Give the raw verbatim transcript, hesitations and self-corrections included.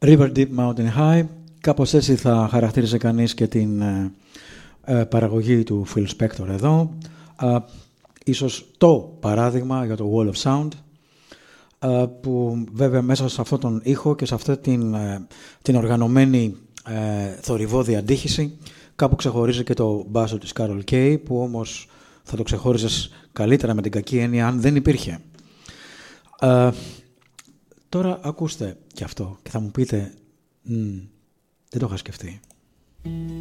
River Deep Mountain High, κάπως έτσι θα χαρακτήριζε κανείς και την ε, ε, παραγωγή του Phil Spector εδώ. Ε, ίσως το παράδειγμα για το Wall of Sound, ε, που βέβαια μέσα σε αυτόν τον ήχο και σε αυτή την, ε, την οργανωμένη ε, θορυβώδη αντίχηση κάπου ξεχωρίζει και το μπάσο της Carol Kay, που όμως θα το ξεχώριζες καλύτερα με την κακή έννοια αν δεν υπήρχε. Ε, τώρα ακούστε και αυτό και θα μου πείτε, δεν το είχα σκεφτεί.